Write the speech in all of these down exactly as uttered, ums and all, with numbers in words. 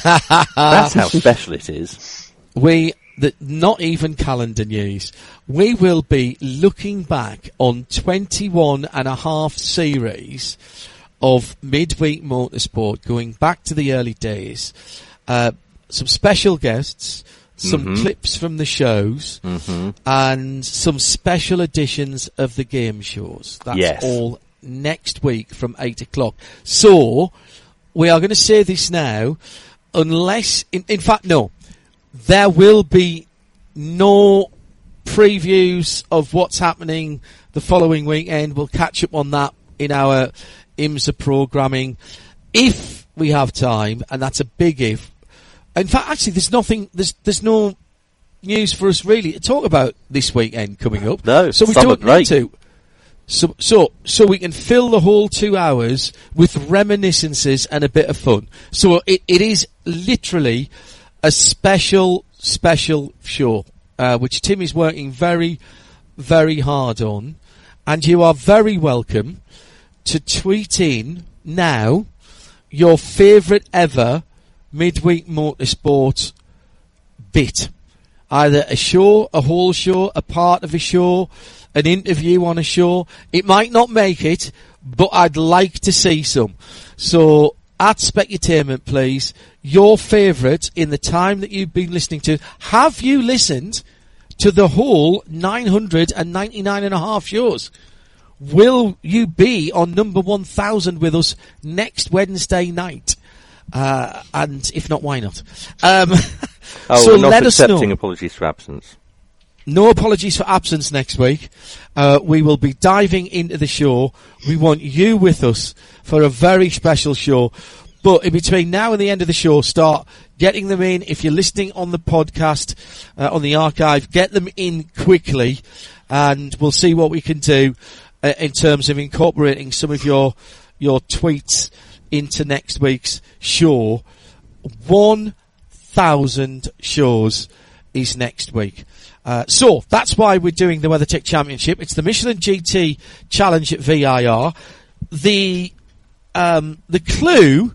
That's how special it is. We, the, not even calendar news. We will be looking back on twenty-one and a half series of midweek motorsport, going back to the early days. Uh, some special guests, some mm-hmm. clips from the shows, mm-hmm. and some special editions of the game shows. That's yes. all next week from eight o'clock. So, we are going to say this now, unless, in, in fact, no, there will be no previews of what's happening the following weekend. We'll catch up on that in our IMSA programming if we have time, and that's a big if. In fact, actually, there's nothing, there's there's no news for us really to talk about this weekend coming up. No, so we summer don't break. need to. So, so, so we can fill the whole two hours with reminiscences and a bit of fun. So it, it is literally a special, special show, uh, which Tim is working very, very hard on. And you are very welcome to tweet in now your favourite ever midweek motorsport bit. Either a show, a whole show, a part of a show, an interview on a show. It might not make it, but I'd like to see some. So, at Specutainment, please, your favourite in the time that you've been listening to. Have you listened to the whole nine hundred ninety-nine and a half shows? Will you be on number one thousand with us next Wednesday night? Uh, and if not, why not? Um, oh, so we're not let us accepting know. Apologies for absence. No apologies for absence next week. Uh, we will be diving into the show. We want you with us for a very special show. But in between now and the end of the show, start getting them in. If you're listening on the podcast, uh, on the archive, get them in quickly, and we'll see what we can do uh, in terms of incorporating some of your your tweets into next week's show. one thousand shows is next week. Uh, so, that's why we're doing the WeatherTech Championship. It's the Michelin G T Challenge at V I R. The, um, the clue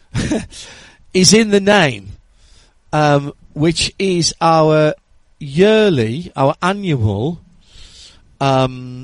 is in the name, um, which is our yearly, our annual, um,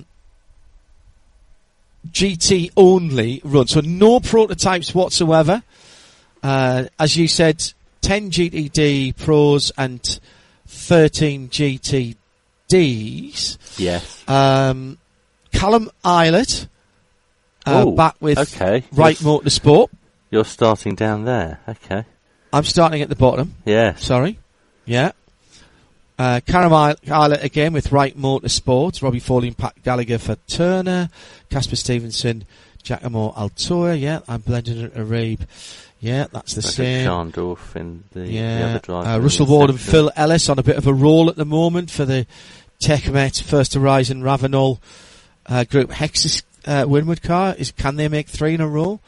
G T only run. So no prototypes whatsoever. Uh, as you said, ten G T D Pros and thirteen G T Ds. Yes. Um, Callum Eilert, uh, Ooh, back with okay. Wright You're, Motorsport. You're starting down there. Okay. I'm starting at the bottom. Yes. Sorry. Yeah. Uh, Callum Eilert again with Wright Motorsport. Robbie Foley and Pat Gallagher for Turner. Casper Stevenson, Giacomo Altoa. Yeah, I'm blending it Arabe. Yeah, that's the Like same. Schandorf in the, yeah. the other driver. Uh, Russell Ward and Phil Ellis on a bit of a roll at the moment for the TechMet First Horizon Ravenol uh, Group Hexus uh, Winward car. Is Can they make three in a row?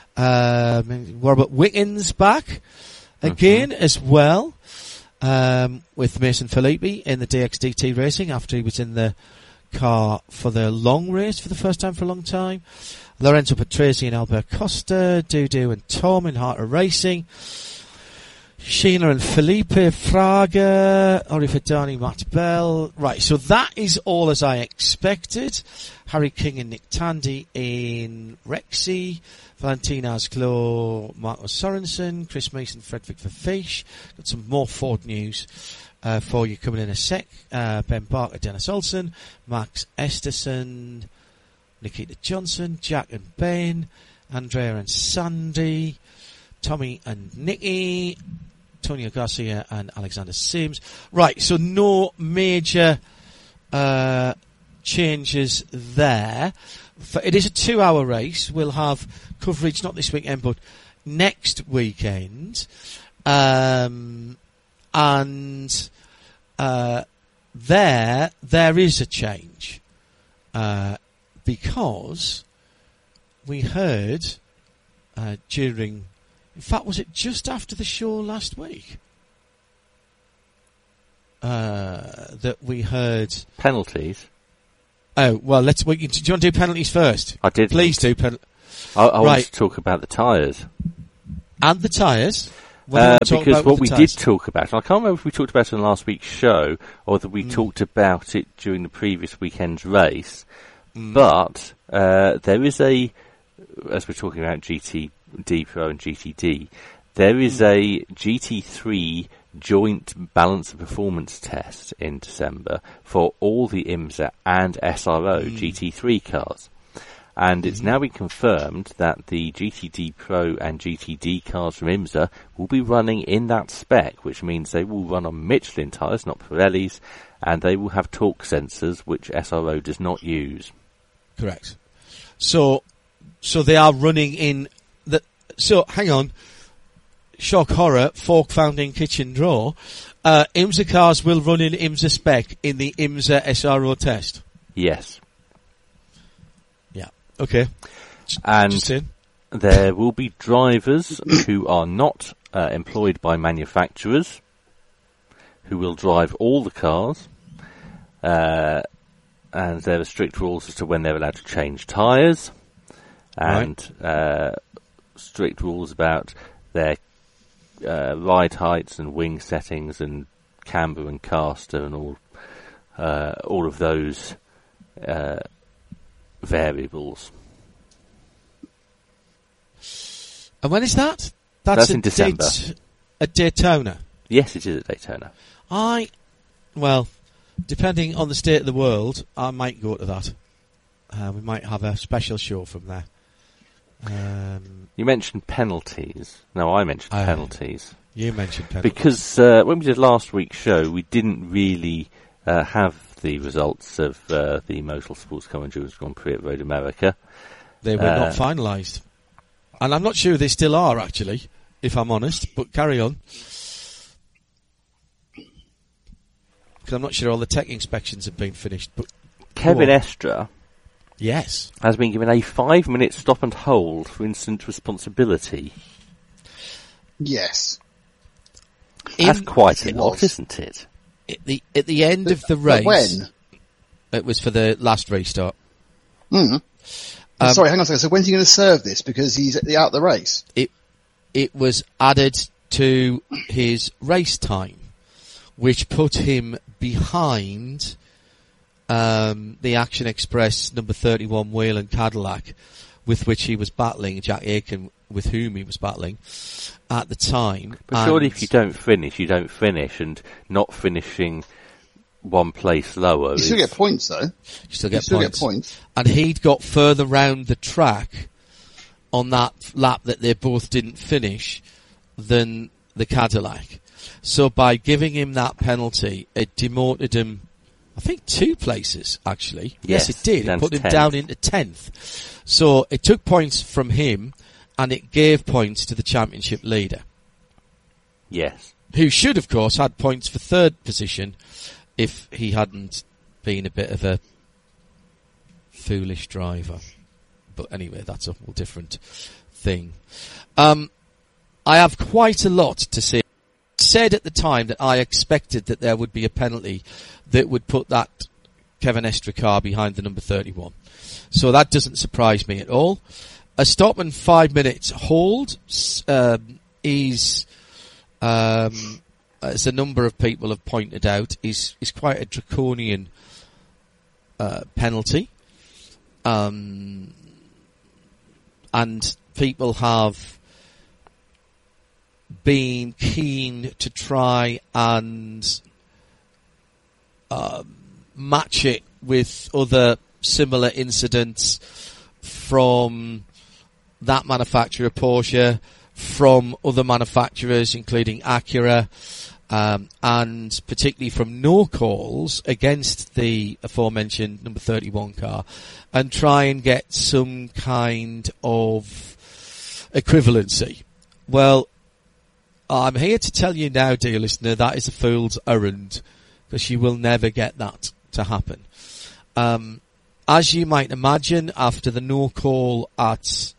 Um, Robert Wickens back again mm-hmm. as well. Um, with Mason Filippi in the D X D T Racing after he was in the car for the long race for the first time for a long time. Lorenzo Patrese and Albert Costa, Dudu and Tom in Heart of Racing. Sheena and Felipe Fraga, Ori Fedani, Matt Bell. Right, so that is all as I expected. Harry King and Nick Tandy in Rexy. Valentin Asclo, Marco Sorensen, Chris Mason, Frederick Verfish. Got some more Ford news uh, for you coming in a sec. Uh, Ben Barker, Dennis Olsen, Max Esterson, Nikita Johnson, Jack and Ben, Andrea and Sandy, Tommy and Nicky, Antonio Garcia and Alexander Sims. Right, so no major uh, changes there. For, it is a two-hour race. We'll have coverage not this weekend, but next weekend. Um, and uh, there, there is a change. Uh, because we heard uh, during... In fact, was it just after the show last week uh, that we heard penalties? Oh well, let's. We, do you want to do penalties first? I did. Please do. Pen- I, I right. want to talk about the tyres and the tyres. What do you Uh, want to talk because about what with we the did tyres? talk about, and I can't remember if we talked about it on last week's show or that we Mm. talked about it during the previous weekend's race, Mm. but uh, there is a, as we're talking about G T D Pro and G T D, there is Mm. a G T three joint balance and performance test in December for all the IMSA and S R O Mm. G T three cars. And it's Mhm. now been confirmed that the G T D Pro and G T D cars from IMSA will be running in that spec, which means they will run on Michelin tyres, not Pirellis, and they will have torque sensors, which S R O does not use. Correct. So, so they are running in the. So, hang on. Shock horror, fork found in kitchen drawer. Uh, IMSA cars will run in IMSA spec in the IMSA S R O test. Yes. Yeah. Okay. And Just in. there will be drivers who are not uh, employed by manufacturers who will drive all the cars. Uh, and there are strict rules as to when they're allowed to change tyres. And uh, strict rules about their uh, ride heights and wing settings and camber and caster and all uh, all of those uh, variables. And when is that? That's a in December. date- at Daytona. Yes, it is at Daytona. I, well, depending on the state of the world, I might go to that. Uh, we might have a special show from there. Um, You mentioned penalties. No, I mentioned I- penalties. you mentioned penalties. Because uh, when we did last week's show, we didn't really uh, have the results of uh, the Motorsports Car Endurance Grand Prix at Road America. They were uh, not finalised. And I'm not sure they still are, actually, if I'm honest, but carry on. Because I'm not sure all the tech inspections have been finished. But Kevin Go on. Estra yes. has been given a five-minute stop and hold for incident responsibility. Yes. That's In- quite a It lot, was. isn't it? At the, at the end of the But race... when? It was for the last restart. Mm. Um, Sorry, hang on a second. So when's he going to serve this? Because he's at the, out the race. It it was added to his race time, which put him behind um, the Action Express number thirty-one Wayland Cadillac, with which he was battling, Jack Aiken, with whom he was battling at the time. But surely And if you don't finish, you don't finish, and not finishing one place lower You is... still get points, though. you still You get still points. get points. And he'd got further round the track on that lap that they both didn't finish than the Cadillac. So by giving him that penalty, it demoted him, I think, two places, actually. Yes, Yes, it did. It down put to him tenth. down into tenth. So it took points from him, and it gave points to the championship leader, Yes. who should, of course, had points for third position if he hadn't been a bit of a foolish driver. But anyway, that's a whole different thing. Um, I have quite a lot to say. I said at the time that I expected that there would be a penalty that would put that Kevin Estra car behind the number thirty-one. So that doesn't surprise me at all. A stop and five minutes hold s- um, is, um, as a number of people have pointed out, is is quite a draconian uh, penalty. Um, and people have been keen to try and um, match it with other similar incidents from that manufacturer, Porsche, from other manufacturers, including Acura, um, and particularly from no calls against the aforementioned number thirty-one car, and try and get some kind of equivalency. Well, I'm here to tell you now, dear listener, that is a fool's errand, because you will never get that to happen. Um, as you might imagine, after the no call at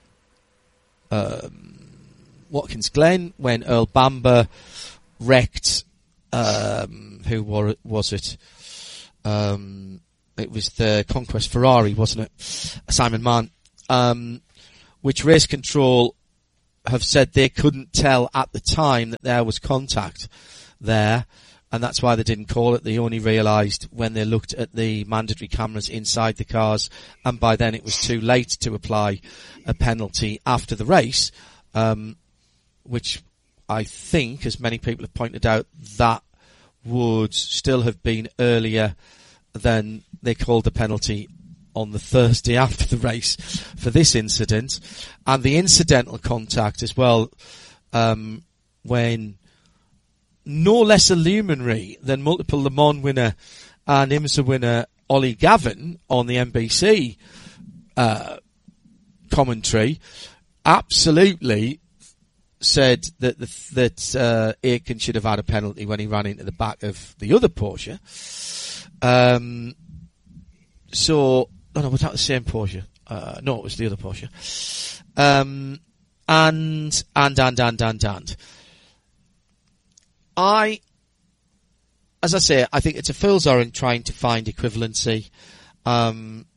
um, Watkins Glen, when Earl Bamber wrecked, um, who wa- was it? Um, it was the Conquest Ferrari, wasn't it? Simon Mann. Um, which Race Control have said they couldn't tell at the time that there was contact there, and that's why they didn't call it. They only realised when they looked at the mandatory cameras inside the cars, and by then it was too late to apply a penalty after the race, um, which I think, as many people have pointed out, that would still have been earlier than they called the penalty on the Thursday after the race for this incident. And the incidental contact as well, um, when no less illuminary than multiple Le Mans winner and IMSA winner Ollie Gavin on the N B C uh, commentary absolutely said that the, that uh, Aitken should have had a penalty when he ran into the back of the other Porsche. Um, so, oh no, was that the same Porsche? Uh, no, it was the other Porsche. Um, and, and, and, and, and, and. I, as I say, I think it's a fool's errand trying to find equivalency. Um,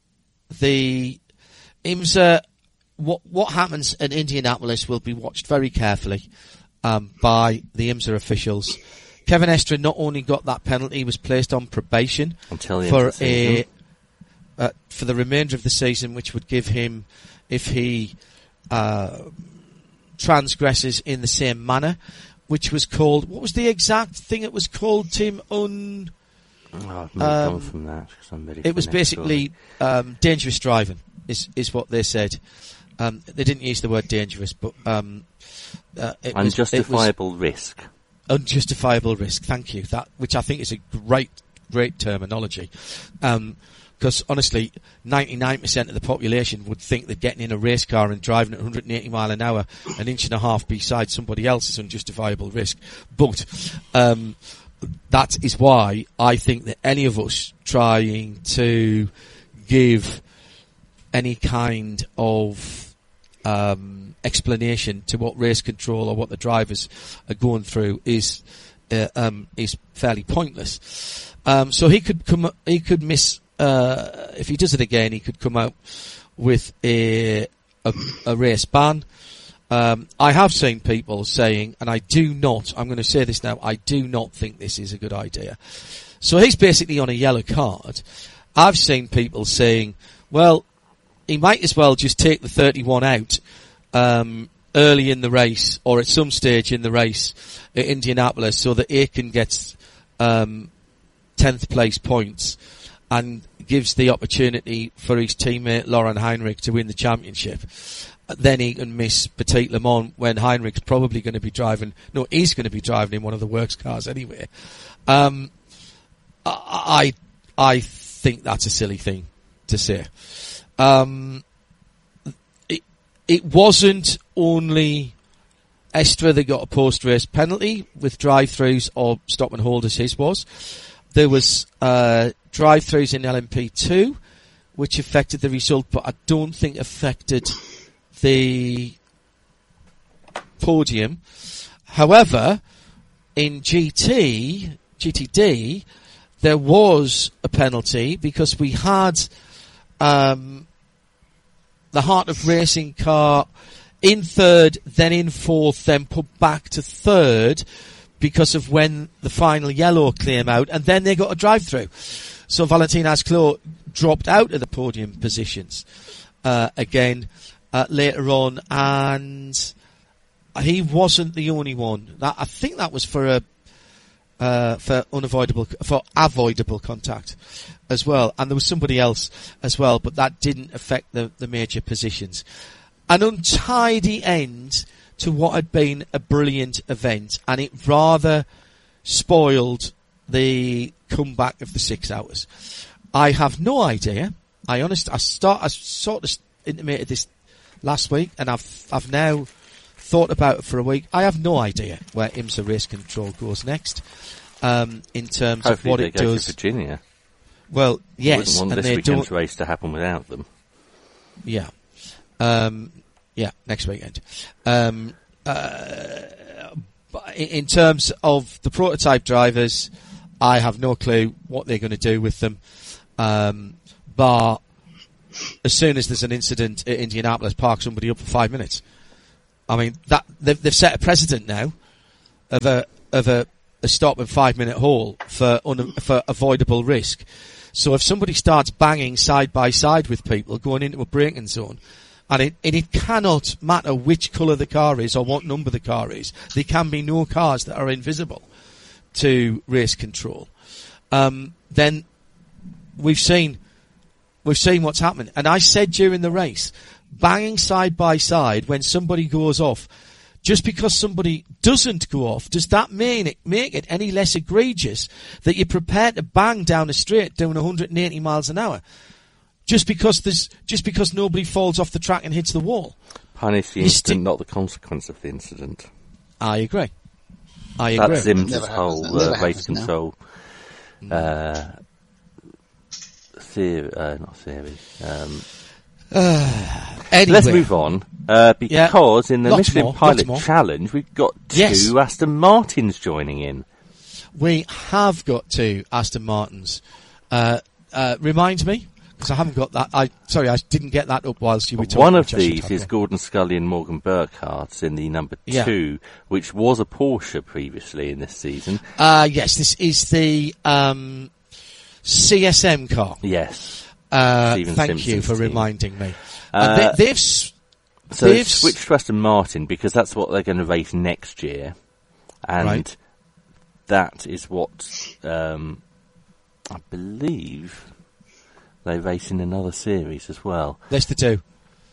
the IMSA, what, what happens in Indianapolis will be watched very carefully, um, by the IMSA officials. Kevin Estre not only got that penalty, he was placed on probation Until the for end of the season. a, uh, for the remainder of the season, which would give him, if he, uh, transgresses in the same manner, which was called, what was the exact thing it was called, Tim? Un, oh, I've moved um, on from that. 'Cause I'm ready it for was the next basically, um, dangerous driving, is, is what they said. Um, they didn't use the word dangerous, but, um, uh, it was, unjustifiable it was risk. unjustifiable risk. Thank you. That, which I think is a great, great terminology. Um, because honestly, ninety-nine percent of the population would think that getting in a race car and driving at one hundred eighty mile an hour, an inch and a half beside somebody else is unjustifiable risk. But, um, that is why I think that any of us trying to give any kind of, um, explanation to what race control or what the drivers are going through is, uh, um, is fairly pointless. Um, so he could come, he could miss, Uh, if he does it again, he could come out with a a, a race ban. Um, I have seen people saying, and I do not, I'm going to say this now, I do not think this is a good idea. So he's basically on a yellow card. I've seen people saying, well, he might as well just take the thirty-one out um, early in the race or at some stage in the race at Indianapolis so that Aitken gets um, tenth place points and gives the opportunity for his teammate Lauren Heinrich to win the championship. Then he can miss Petit Le Mans when Heinrich's probably going to be driving, no, he's going to be driving in one of the works cars anyway. Um, I, I think that's a silly thing to say. Um, it, it wasn't only Estre that got a post-race penalty with drive-throughs or stop and hold as his was. There was, uh, drive-throughs in L M P two, which affected the result, but I don't think affected the podium. However, in G T, G T D, there was a penalty because we had um, the Heart of Racing car in third, then in fourth, then put back to third because of when the final yellow came out, and then they got a drive-through. So Valentin Asclot dropped out of the podium positions uh, again uh, later on, and he wasn't the only one. That, I think that was for a uh, for unavoidable for avoidable contact as well, and there was somebody else as well, but that didn't affect the, the major positions. An untidy end to what had been a brilliant event, and it rather spoiled the comeback of the six hours. I have no idea. I honest, I start, I sort of intimated this last week, and I've, I've now thought about it for a week. I have no idea where IMSA Race Control goes next, um, in terms Hopefully of what they it go does. to Virginia. Well, yes, Wouldn't want and this they weekend's don't. race to happen without them. Yeah. Um, yeah, next weekend. Um, uh, but in, in terms of the prototype drivers, I have no clue what they're going to do with them. Um, bar, as soon as there's an incident at Indianapolis, park somebody up for five minutes. I mean, that they've, they've set a precedent now of a of a, a stop and five minute haul for un, for avoidable risk. So if somebody starts banging side by side with people going into a braking zone, and it, and it cannot matter which colour the car is or what number the car is, there can be no cars that are invisible to race control. Um, then we've seen we've seen what's happening. And I said during the race, banging side by side when somebody goes off, just because somebody doesn't go off, does that mean it make it any less egregious that you're prepared to bang down a straight doing one hundred eighty miles an hour? Just because there's, just because nobody falls off the track and hits the wall. Punish the incident, not the consequence of the incident. I agree. I agree. That's Sims' whole uh, race control uh, theory, uh, not theory. Um, uh, anyway. Let's move on, uh, because yeah, in the lots Michelin more, Pilot Challenge, we've got two yes. Aston Martins joining in. We have got two Aston Martins. Uh, uh, remind me, because I haven't got that. I sorry, I didn't get that up whilst you were talking. One of these is Gordon Scully and Morgan Burkhardt in the number yeah. two, which was a Porsche previously in this season. Uh, yes, this is the um, C S M car. Yes. Uh, Stephen thank Simpson's you for team. reminding me. Uh, uh, they, they've s- so they've they've switched to Aston Martin because that's what they're going to race next year, and right. that is what um, I believe they race in another series as well. That's the two.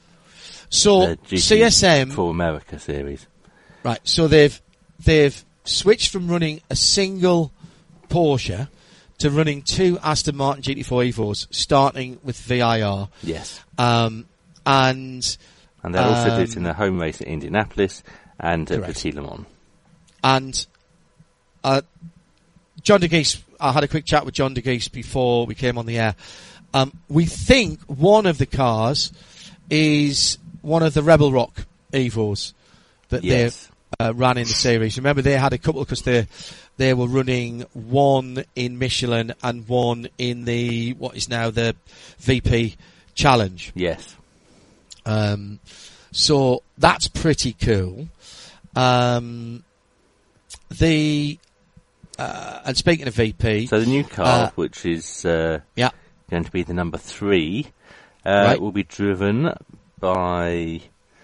So the G T C S M for America series, right? So they've they've switched from running a single Porsche to running two Aston Martin G T four Evos, starting with V I R. Yes. Um, and and they'll also do it in um, their home race at Indianapolis and at correct. Petit Le Mans. And uh, John DeGeese, I had a quick chat with John DeGeese before we came on the air. Um, we think one of the cars is one of the Rebel Rock Evos that yes. they uh, ran in the series. Remember, they had a couple because they they were running one in Michelin and one in the what is now the V P Challenge. Yes. Um, so that's pretty cool. Um, the uh, and speaking of V P, so the new car, uh, which is uh, yeah. going to be the number three, uh, right. will be driven by.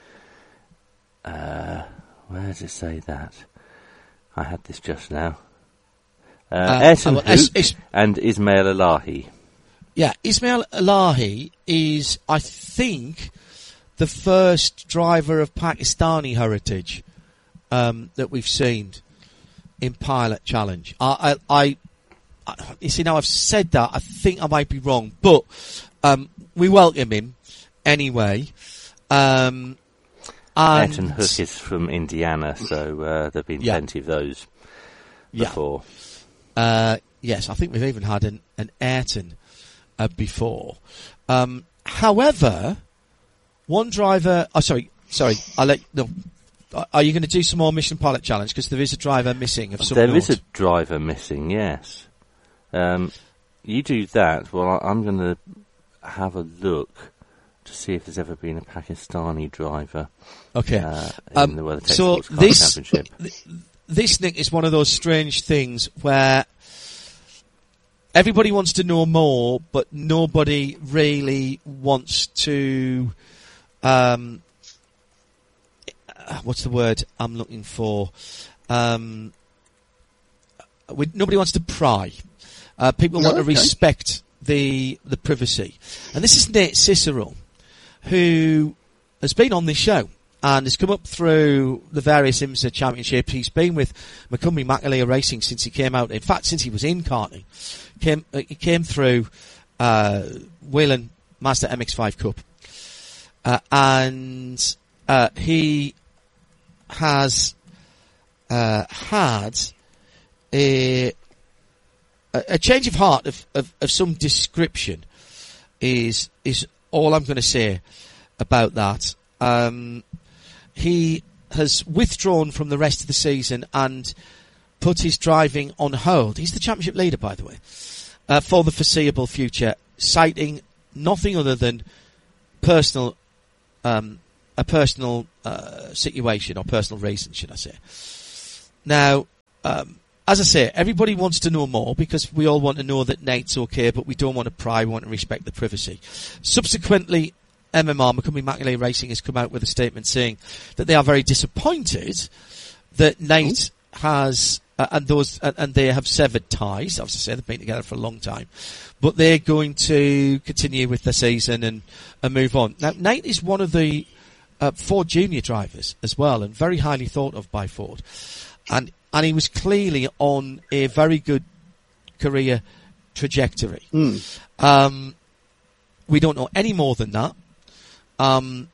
Uh, where does it say that? I had this just now. Uh, Uh, Ayrton oh, well, Hook it's- it's- and Ismail Elahi. Yeah, Ismail Elahi is, I think, the first driver of Pakistani heritage um, that we've seen in Pilot Challenge. I, I, I, you see, now I've said that, I think I might be wrong, but um, we welcome him anyway. Um, and Ayrton Hook is from Indiana, so uh, there've been Yeah. plenty of those Yeah. before. Uh, yes, I think we've even had an, an Ayrton uh, before. Um, however, one driver. Oh, sorry, sorry. I'll let. No, are you going to do some more Mission Pilot Challenge? Because there is a driver missing of some There note. is a driver missing. Yes. Um, you do that. Well, I, I'm going to have a look to see if there's ever been a Pakistani driver. Okay. Uh, in Um, the WeatherTech so Sports Car this Championship. th- this Nick is one of those strange things where everybody wants to know more, but nobody really wants to. Um, uh, what's the word I'm looking for? Um, we, nobody wants to pry. Uh, people No, want to okay. respect the the privacy, and this is Nate Cicero, who has been on this show and has come up through the various IMSA championships. He's been with Montgomery McAleer Racing since he came out. In fact, since he was in karting, came uh, he came through uh, Whelen Mazda M X five Cup, uh, and uh, he has uh, had a a change of heart of, of, of some description. Is is all I'm going to say about that. Um, he has withdrawn from the rest of the season and put his driving on hold. He's the championship leader, by the way, uh, for the foreseeable future, citing nothing other than personal um, a personal uh, situation or personal reason, should I say. Now, um, as I say, everybody wants to know more because we all want to know that Nate's okay, but we don't want to pry, we want to respect the privacy. Subsequently, M M R, McCumbee McAleer Racing, has come out with a statement saying that they are very disappointed that Nate Ooh. has, uh, and those, uh, and they have severed ties. I was to say they've been together for a long time, but they're going to continue with the season and, and move on. Now, Nate is one of the uh, Ford Junior drivers as well, and very highly thought of by Ford, and and he was clearly on a very good career trajectory. Mm. Um, we don't know any more than that. Um,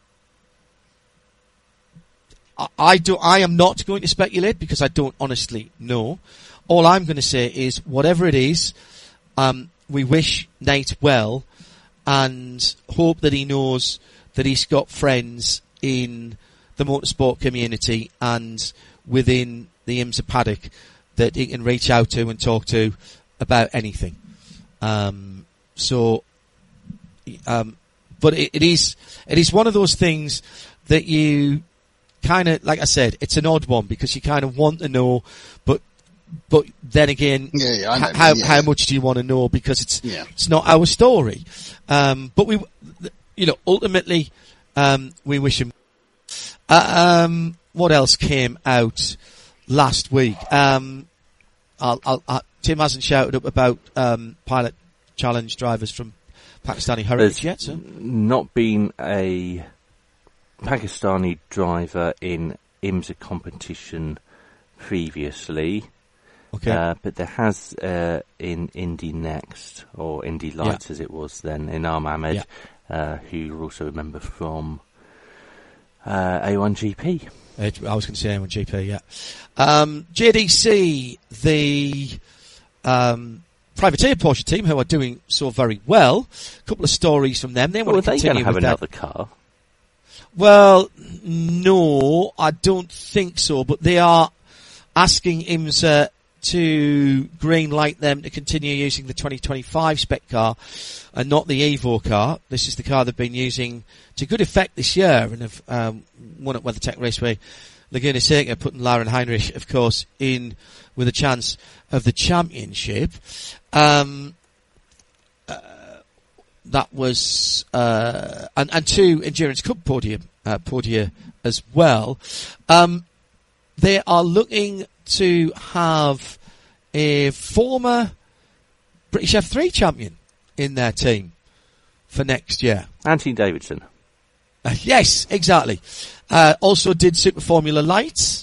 I, I do. I am not going to speculate because I don't honestly know. All I'm going to say is, whatever it is, um, we wish Nate well, and hope that he knows that he's got friends in the motorsport community and within the IMSA paddock that he can reach out to and talk to about anything. Um, so, um. But it, it is it is one of those things that you kind of, like I said, it's an odd one because you kind of want to know, but but then again, yeah, yeah, I know, how yeah. how much do you want to know because it's yeah. it's not our story. Um, but we, you know, ultimately, um, we wish him. Uh, um, what else came out last week? Um, I'll, I'll, I'll, Tim hasn't shouted up about um, pilot challenge drivers from Pakistani heritage yet, so? Not been a Pakistani driver in IMSA competition previously, okay. uh, but there has uh, in Indy Next, or Indy Lights yeah. as it was then, Inam Ahmed, yeah. uh, who you also remember from uh, A one G P. I was going to say A one G P, yeah. Um, J D C, the um, privateer Porsche team, who are doing so very well. A couple of stories from them. They well, want to are they continue going to have with another that. car? Well, no, I don't think so. But they are asking IMSA to green light them to continue using the twenty twenty-five spec car and not the Evo car. This is the car they've been using to good effect this year and have um, won at WeatherTech Raceway Laguna Seca, putting Lauren Heinrich, of course, in with a chance of the championship. Um, uh, that was, uh, and, and two Endurance Cup podium, uh, podia as well. Um, they are looking to have a former British F three champion in their team for next year. Anthony Davidson. Uh, yes, exactly. Uh, also did Super Formula Lights.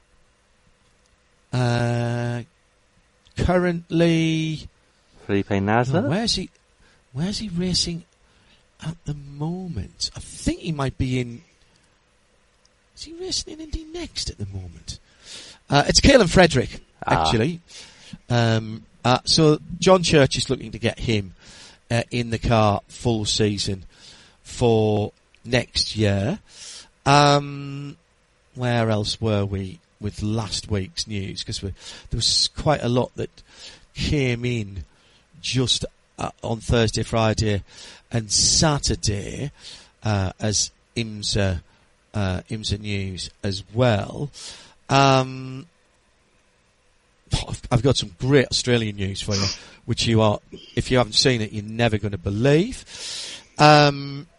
Uh, currently, Felipe Nasr. oh, where's he? Where's he racing at the moment? I think he might be in. Is he racing in Indy Next at the moment? Uh, it's Caelan Frederick, actually. Ah. Um, uh, so John Church is looking to get him uh, in the car full season for next year. Um, where else were we with last week's news? Because there was quite a lot that came in just uh, on Thursday, Friday, and Saturday uh, as IMSA uh, IMSA news as well. Um, I've got some great Australian news for you, which you are, if you haven't seen it, you're never going to believe. Um,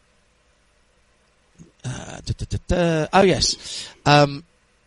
uh, da, da, da, da. Oh yes, um,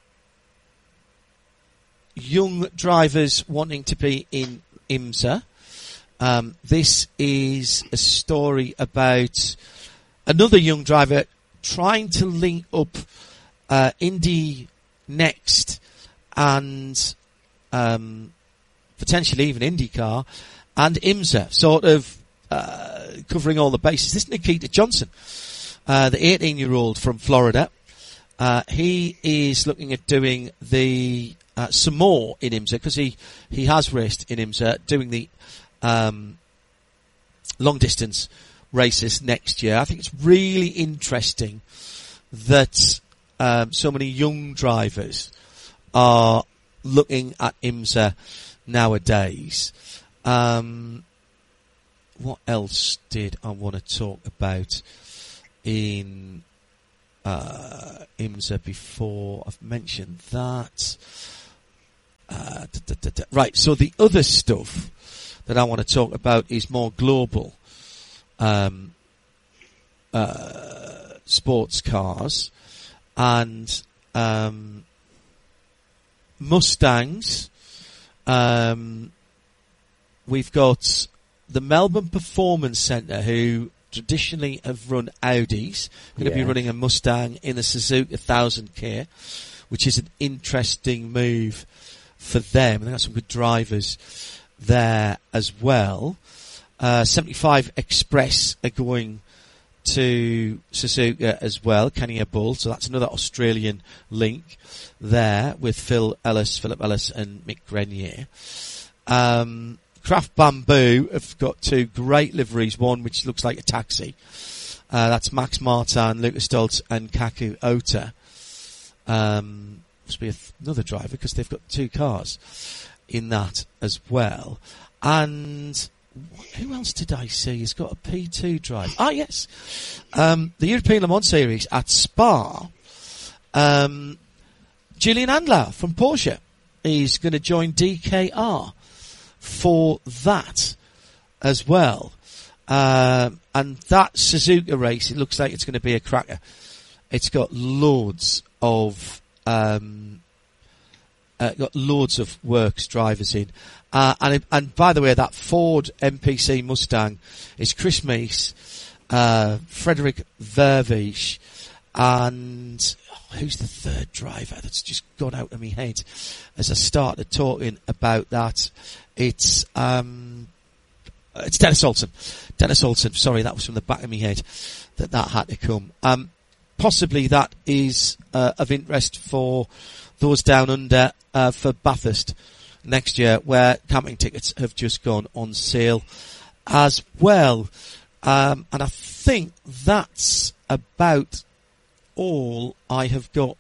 young drivers wanting to be in IMSA. Um, this is a story about another young driver trying to link up uh, Indy Next and um, potentially even IndyCar and IMSA, sort of uh, covering all the bases. This is Nikita Johnson, uh, the eighteen-year-old from Florida. Uh, he is looking at doing the uh, some more in IMSA because he, he has raced in IMSA, doing the um, long-distance races next year. I think it's really interesting that um, so many young drivers are looking at IMSA nowadays. Um, what else did I want to talk about in uh, IMSA before. I've mentioned that. Uh, da, da, da, da. Right, so the other stuff that I want to talk about is more global um, uh, sports cars and um, Mustangs. Um, we've got the Melbourne Performance Centre, who traditionally have run Audis. We're going to Yeah. be running a Mustang in the Suzuka one thousand K, which is an interesting move for them. They've got some good drivers there as well. Uh, seventy-five Express are going to Suzuka as well, Kenya Bull. So that's another Australian link there with Phil Ellis, Philip Ellis and Mick Grenier. Um, Craft Bamboo have got two great liveries, one which looks like a taxi. Uh, that's Max Martin, Lucas Stoltz and Kaku Ota. Um, must be a th- another driver because they've got two cars in that as well. And who else did I see has got a P two drive? Ah, yes. Um, the European Le Mans Series at Spa. Um, Julian Andlauer from Porsche is going to join D K R for that as well. Um, and that Suzuka race, it looks like it's going to be a cracker. It's got loads of, um, uh, got loads of works drivers in. Uh, and, it, and by the way, that Ford M P C Mustang is Chris Meese, uh, Frederick Vervish, and oh, who's the third driver that's just gone out of my head as I started talking about that? It's, um, it's Dennis Olsen. Dennis Olsen, sorry, that was from the back of my head that that had to come. Um, possibly that is, uh, of interest for those down under, uh, for Bathurst next year, where camping tickets have just gone on sale as well. Um, and I think that's about all I have got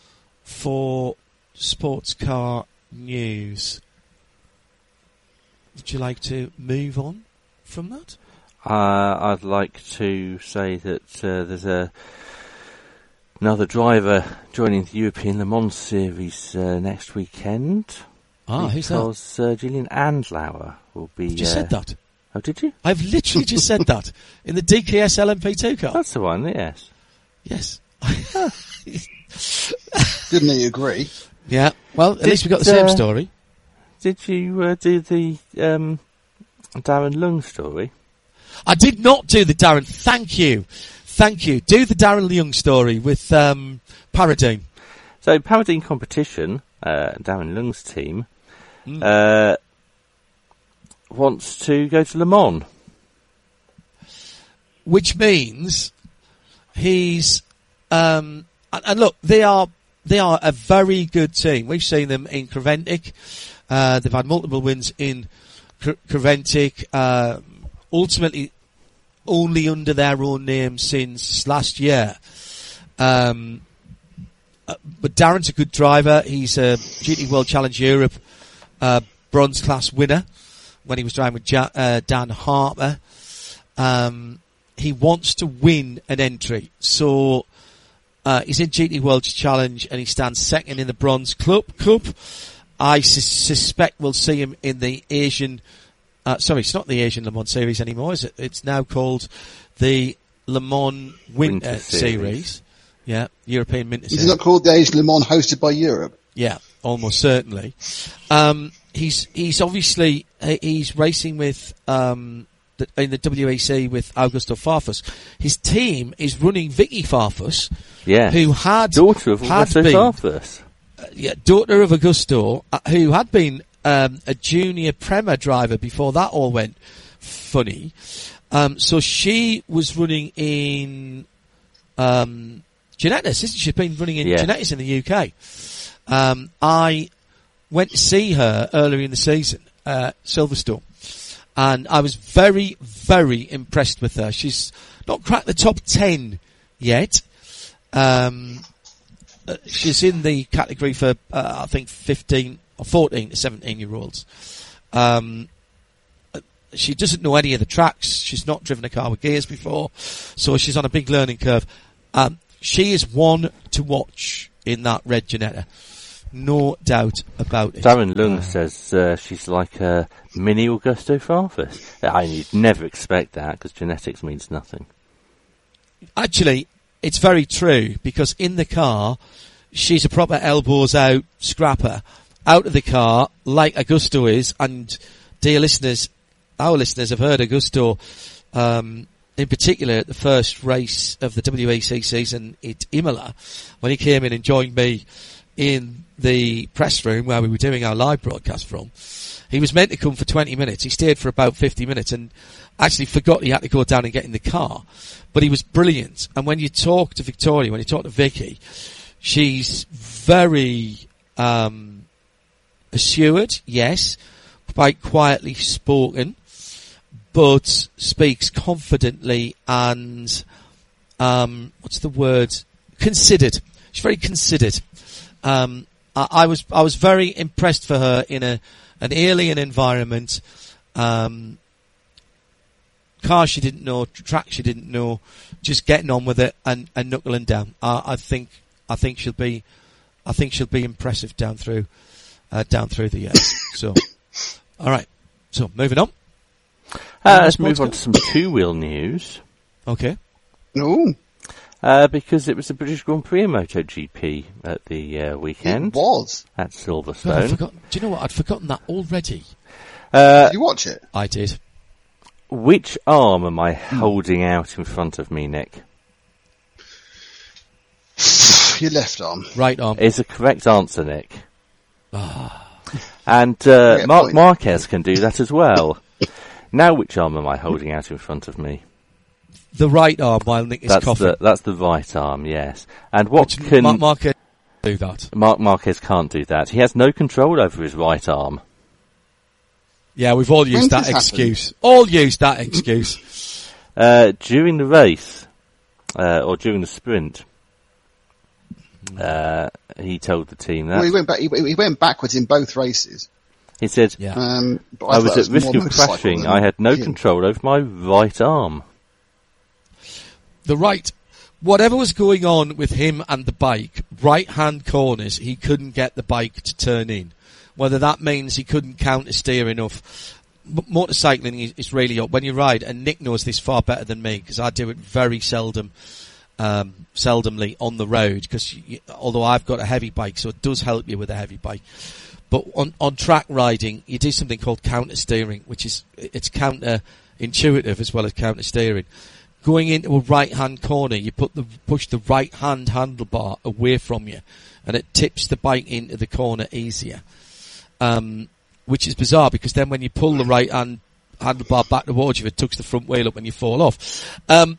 for sports car news. Would you like to move on from that? Uh, I'd like to say that uh, there's a another driver joining the European Le Mans Series uh, next weekend. Ah, who's that? Because uh, Julian Andlauer will be... You just uh, said that. Oh, did you? I've literally just said that in the D K S L M P two car. That's the one, yes. Yes. Didn't he agree? Yeah. Well, at Did, least we got the same uh, story. Did you uh, do the um, Darren Lung story? I did not do the Darren. Thank you. Thank you. Do the Darren Young story with um, Paradine. So, Paradine Competition, uh, Darren Lung's team, Mm. uh, wants to go to Le Mans. Which means he's um, and, and look, they are they are a very good team. We've seen them in Creventic. Uh, they've had multiple wins in Cre- Creventic. Uh, ultimately, only under their own name since last year. Um, uh, but Darren's a good driver. He's a G T World Challenge Europe uh, bronze class winner when he was driving with ja- uh, Dan Harper. Um, he wants to win an entry, so uh, he's in G T World Challenge and he stands second in the Bronze Club Cup. I su- suspect we'll see him in the Asian. Uh, sorry, it's not the Asian Le Mans Series anymore, is it? It's now called the Le Mans Winter, Winter Series. Series. Yeah, European Winter Is Series. it not called the Asian Le Mans hosted by Europe? Yeah, almost certainly. Um, he's he's obviously he- he's racing with um, the, in the W E C with Augusto Farfus. His team is running Vicky Farfus, Yeah. who had Daughter of had Augusto been Farfus. uh, yeah, daughter of Augusto, uh, who had been um, a junior Prema driver before that all went funny. Um, so she was running in um, Genetis, isn't she? She's been running in Yeah. Genetis in the U K. Um, I went to see her earlier in the season at Silverstone, and I was very, very impressed with her. She's not cracked the top ten yet. Um, uh, she's in the category for, uh, I think, fifteen or fourteen to seventeen year olds. Um, uh, she doesn't know any of the tracks. She's not driven a car with gears before, so she's on a big learning curve. Um, she is one to watch in that red Ginetta. No doubt about it. Darren Lung uh, says uh, she's like a mini Augusto Farfus. I you'd never expect that because genetics means nothing. Actually, it's very true because in the car, she's a proper elbows out scrapper out of the car like Augusto is. And dear listeners, our listeners have heard Augusto, um, in particular at the first race of the W E C season at Imola when he came in and joined me in the press room where we were doing our live broadcast from. He was meant to come for twenty minutes. He stayed for about fifty minutes and actually forgot he had to go down and get in the car. But he was brilliant. And when you talk to Victoria, when you talk to Vicky, she's very um, assured, yes, quite quietly spoken, but speaks confidently and, um, what's the word? Considered. She's very considered. Um, I, I was I was very impressed for her in a an alien environment, um, car she didn't know, track she didn't know, just getting on with it and, and knuckling down. I, I think I think she'll be I think she'll be impressive down through uh, down through the years. So, all right. So moving on. Uh, let's move on to some two-wheel news. Okay. No. Uh, because it was the British Grand Prix in MotoGP at the uh, weekend. It was. At God, I'd Silverstone. forgotten, do you know what? I'd forgotten that already. Uh, Did you watch it? I did. which arm am I holding out in front of me, Nick? Your left arm. Right arm. Is a correct answer, Nick. Ah. And uh, Yeah, Mark point. Marquez can do that as well. Now, which arm am I holding out in front of me? The right arm while Nick is That's coughing. the that's the right arm, yes. And what Which can Mark Marquez do that? Mark Marquez can't do that. He has no control over his right arm. Yeah, we've all used When that does this excuse. All used that excuse. Uh, during the race, uh, or during the sprint, uh, he told the team that. Well, he went back. He, he went backwards in both races. He said, Yeah. Um, but I was thought it at risk more of motorcycle crashing. than I had no him. control over my right arm. The right, whatever was going on with him and the bike, right-hand corners, he couldn't get the bike to turn in. Whether that means he couldn't counter steer enough. M- motorcycling is, is really up when you ride, and Nick knows this far better than me because I do it very seldom, um, seldomly on the road. Because although I've got a heavy bike, so it does help you with a heavy bike. But on on track riding, you do something called counter steering, which is it's counter intuitive as well as counter steering. Going into a right-hand corner, you put the push the right-hand handlebar away from you, and it tips the bike into the corner easier. Um, which is bizarre because then when you pull the right-hand handlebar back towards you, it tucks the front wheel up and you fall off. Um,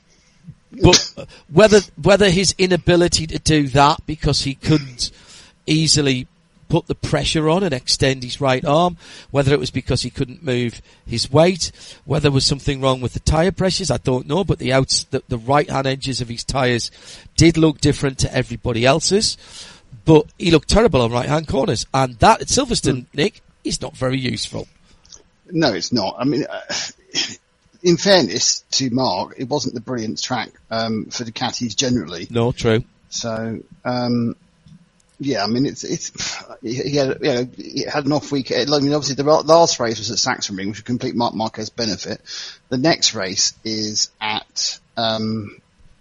but whether whether his inability to do that because he couldn't easily put the pressure on and extend his right arm, whether it was because he couldn't move his weight, whether there was something wrong with the tyre pressures, I don't know, but the outs, the, the right-hand edges of his tyres did look different to everybody else's, but he looked terrible on right-hand corners, and that at Silverstone, mm. Nick, is not very useful. No, it's not. I mean, uh, in fairness to Mark, it wasn't the brilliant track um, for Ducatis generally. No, true. So, um, yeah, I mean, it's, it's, he had, you know, he had an off week. I mean, obviously the last race was at Sachsenring, which would complete Mark Marquez's benefit. The next race is at, um,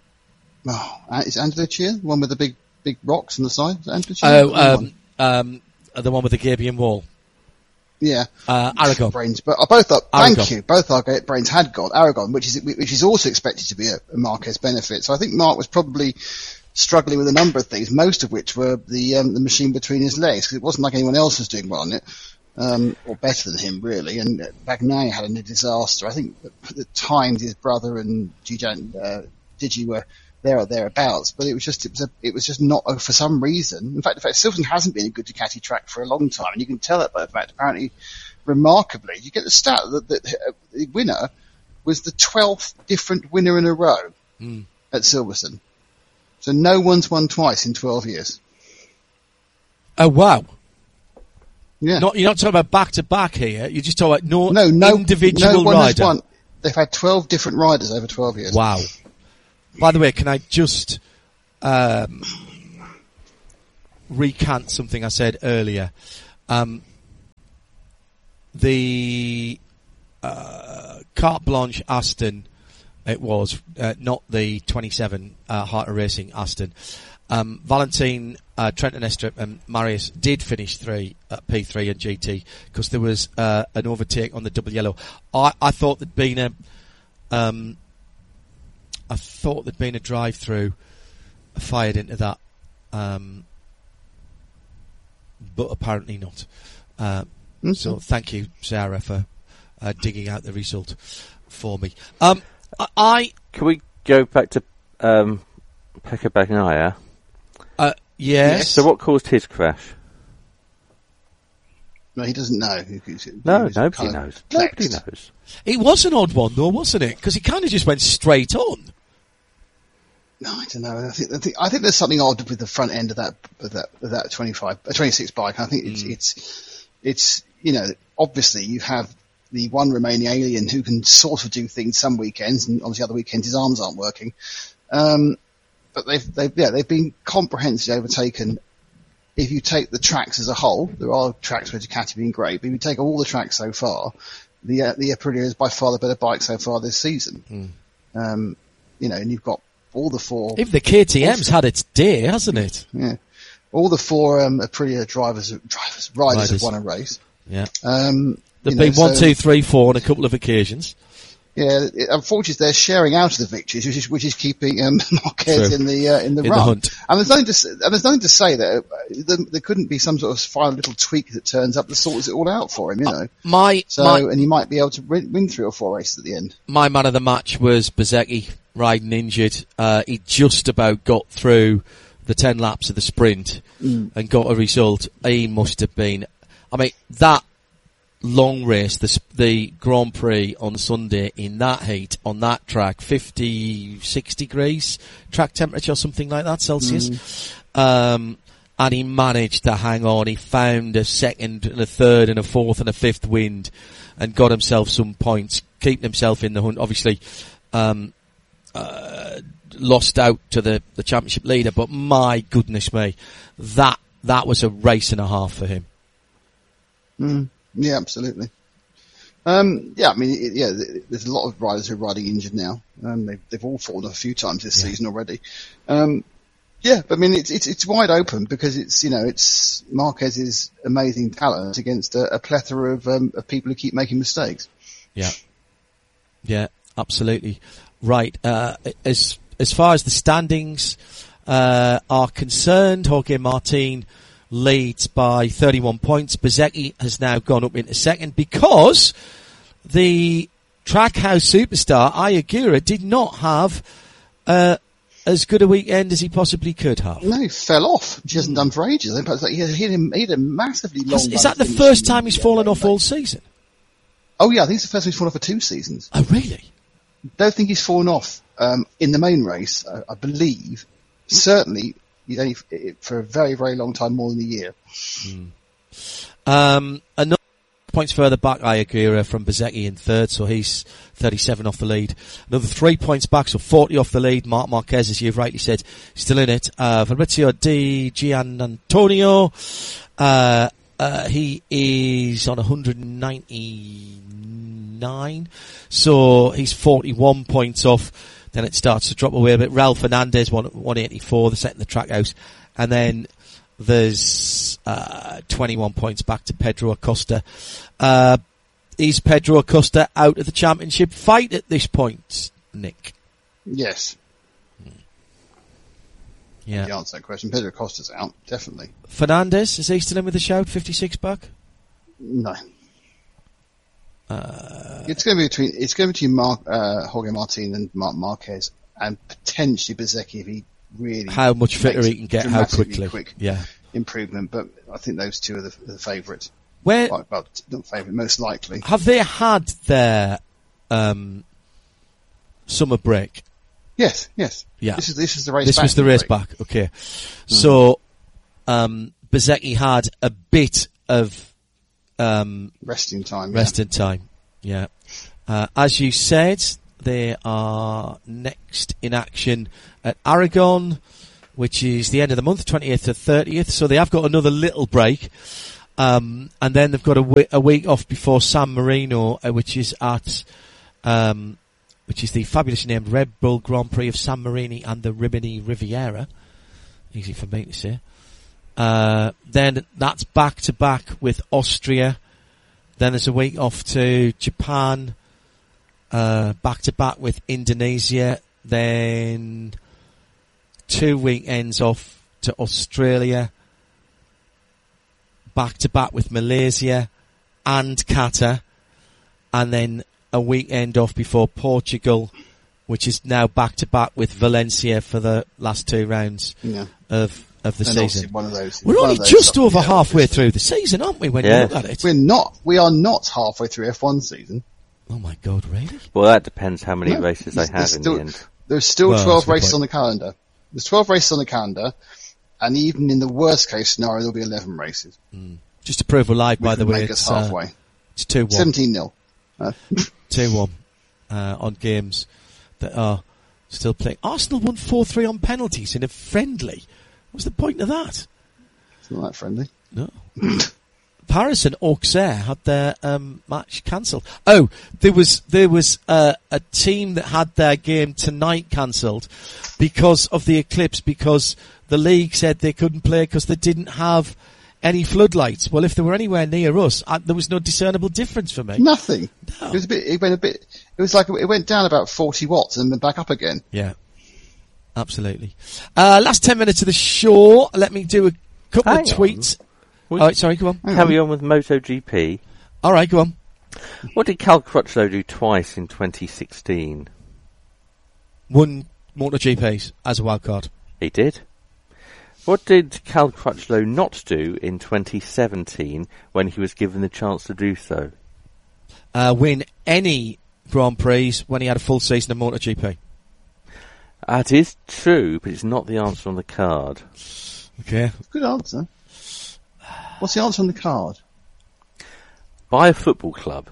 oh, is Andalucia, the one with the big, big rocks on the side? Is it Andalucia? Oh, um, um, the one with the Gabion wall. Yeah. Uh, Aragon. Brains, but uh, both are, Aragon. thank you, both our great brains had got Aragon, which is, which is also expected to be a, a Marquez benefit. So I think Mark was probably struggling with a number of things, most of which were the um, the machine between his legs, because it wasn't like anyone else was doing well on it, um, or better than him really. And uh, Bagnaia had a disaster. I think at the times his brother and Gijan, uh, Digi were there or thereabouts, but it was just it was a, it was just not uh, for some reason. In fact, in fact, Silverstone hasn't been a good Ducati track for a long time, and you can tell that by the fact. Apparently, remarkably, you get the stat that the, uh, the winner was the twelfth different winner in a row mm. at Silverstone. So no one's won twice in twelve years. Oh, wow. Yeah. Not, you're not talking about back-to-back here. You're just talking about no, no, no individual no one rider. Has won. They've had twelve different riders over twelve years. Wow. By the way, can I just um, recant something I said earlier. Um, the uh, carte blanche Aston, it was uh, not the twenty-seven uh, Heart of Racing Aston. Um, Valentine, uh, Trenton Estrup and Marius did finish three at P three and G T because there was uh, an overtake on the double yellow. I, I thought there'd been a, um, I thought there'd been a drive-through fired into that, um, but apparently not. Uh, mm-hmm. So thank you, Sarah, for uh, digging out the result for me. Um, I, I can we go back to um, Pekka Bagnaia? Uh, yes. So what caused his crash? No, he doesn't know. He, he, no, he nobody knows. Nobody knows. It was an odd one, though, wasn't it? Because he kind of just went straight on. No, I don't know. I think, I think I think there's something odd with the front end of that of that of that twenty-five, uh, twenty-six bike. I think it's mm. it's it's you know obviously you have the one remaining alien who can sort of do things some weekends, and obviously other weekends his arms aren't working. Um, But they've, they've, yeah, they've been comprehensively overtaken. If you take the tracks as a whole, there are tracks where Ducati have been great, but if you take all the tracks so far, the, uh, the Aprilia is by far the better bike so far this season. Mm. Um, you know, and you've got all the four. Even the K T M's had its day, hasn't it? Yeah. All the four, um, Aprilia drivers, drivers, riders, riders have won a race. Yeah. Um, There've been know, one, so, two, three, four on a couple of occasions. Yeah, it, unfortunately, they're sharing out of the victories, which is which is keeping um, Marquez True. in the uh, in the in run. The hunt. And there's nothing to and there's nothing to say that uh, there, there couldn't be some sort of final little tweak that turns up that sorts it all out for him, you know. Uh, my so my, and he might be able to win, win three or four races at the end. My man of the match was Bezzecchi, riding injured. Uh, he just about got through the ten laps of the sprint mm. and got a result. He must have been. I mean that. Long race, the the Grand Prix on Sunday in that heat on that track, fifty-six degrees track temperature, something like that Celsius. Mm. Um, and he managed to hang on. He found a second and a third and a fourth and a fifth wind, and got himself some points, keeping himself in the hunt. Obviously, um, uh, lost out to the the championship leader, but my goodness me, that that was a race and a half for him. Mm. Yeah, absolutely. Um, yeah, I mean, it, yeah, there's a lot of riders who are riding injured now. Um, they've, they've all fallen off a few times this yeah. season already. Um, yeah, but I mean, it's, it's, it's wide open because it's, you know, it's Marquez's amazing talent against a, a plethora of, um, of people who keep making mistakes. Yeah. Yeah, absolutely. Right. Uh, as, as far as the standings, uh, are concerned, Jorge Martin leads by thirty-one points. Bezzecchi has now gone up into second because the Trackhouse superstar Ayagura did not have uh, as good a weekend as he possibly could have. No, he fell off, which he hasn't done for ages. He had, he had, a, he had a massively long... Is, is that the first time he's fallen off all season? Oh yeah, I think it's the first time he's fallen off for two seasons. Oh really? Don't think he's fallen off um, in the main race, uh, I believe. Certainly... He's only for a very, very long time, more than a year. Mm. Um, another points further back, Ayagura from Bezzecchi in third, so he's thirty-seven off the lead. Another three points back, so forty off the lead. Marc Marquez, as you've rightly said, still in it. Uh, Fabrizio Di Gianantonio, uh, uh, he is on one hundred ninety-nine, so he's forty-one points off. Then it starts to drop away a bit. Raul Fernandez, one eighty-four, the second the Trackhouse. And then there's uh, twenty-one points back to Pedro Acosta. Uh, is Pedro Acosta out of the championship fight at this point, Nick? Yes. Hmm. Yeah. The answer to that question. Pedro Acosta's out, definitely. Fernandez, is he still in with the shout, fifty-six back? No. Uh, it's going to be between it's going to be between Mark, uh, Jorge Martin and Marc Marquez, and potentially Bezzecchi if he really how much fitter he can get, how quickly, quick yeah, improvement. But I think those two are the, the favourites. Where well, well, not favourite, most likely. Have they had their um, summer break? Yes, yes. Yeah. This is this is the race. This back was the race break. back. Okay, mm. so um, Bezzecchi had a bit of. Um, resting time. Resting yeah. time, yeah. Uh, as you said, they are next in action at Aragon. which is the end of the month, twentieth to thirtieth. So they have got another little break. Um, and then they've got a, w- a week off before San Marino, uh, which is at, um, which is the fabulously named Red Bull Grand Prix of San Marino and the Rimini Riviera. Easy for me to say. Uh, then that's back to back with Austria. Then there's a week off to Japan, uh, back to back with Indonesia. Then two weekends off to Australia. Back to back with Malaysia and Qatar, and then a weekend off before Portugal, which is now back to back with Valencia for the last two rounds Yeah. of of the And season. obviously one of those. We're one only of those just stuff, over yeah, halfway obviously. through the season, aren't we, when Yeah. you look at it? We're not. We are not halfway through F one season. Oh my God, really? Well, that depends how many No, races they there's- have there's in still- the end. There's still Well, twelve that's a good races point. on the calendar. There's twelve races on the calendar, and even in the worst case scenario, there'll be eleven races. Just to prove we're live, by Which the would way, make it's, us uh, halfway. it's two one. Seventeen nil. Uh, two one uh, on games that are still playing. Arsenal won four three on penalties in a friendly. What's the point of that? it's not that friendly. No. Paris and Auxerre had their um, match cancelled. Oh, there was there was uh, a team that had their game tonight cancelled because of the eclipse, because the league said they couldn't play because they didn't have any floodlights. Well, if they were anywhere near us, I, there was no discernible difference for me. Nothing. No. It was a bit. It went a bit. It was like it went down about forty watts and then back up again. Yeah, absolutely. Uh, last ten minutes of the show. Let me do a couple Hang of on. tweets. We- Oh, sorry, go on. Carry on with MotoGP. All right, go on. What did Cal Crutchlow do twice in twenty sixteen? Won MotoGPs as a wild card. He did. What did Cal Crutchlow not do in twenty seventeen when he was given the chance to do so? Uh, win any Grand Prix when he had a full season of MotoGP. That is true, but it's not the answer on the card. Okay. Good answer. What's the answer on the card? By a football club.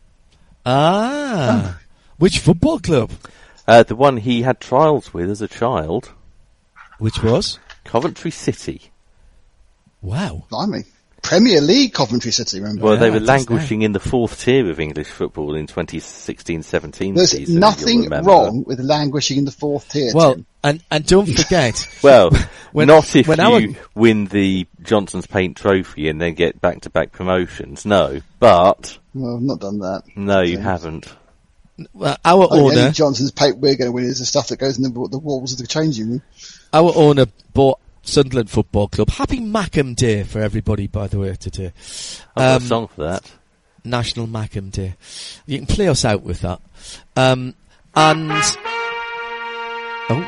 Ah. Which football club? Uh, the one he had trials with as a child. Which was? Coventry City. Wow. Blimey. Premier League Coventry City, remember? Well, Yeah, they were it is languishing in the fourth tier of English football in twenty sixteen seventeen There's season. you'll nothing remember. wrong with languishing in the fourth tier. Well, Tim. and, and don't forget. Well, when- not if when you our- win the Johnson's Paint Trophy and then get back-to-back promotions. No, but Well, I've not done that. no, you Okay. haven't. uh, our I think owner, any Johnson's paint we're going to win is the stuff that goes in the, the walls of the changing room. our owner bought Sunderland Football Club. Happy Mackem Day for everybody, by the way, today. I've got Um, a song for that. National Mackem Day. You can play us out with that. Um, and oh,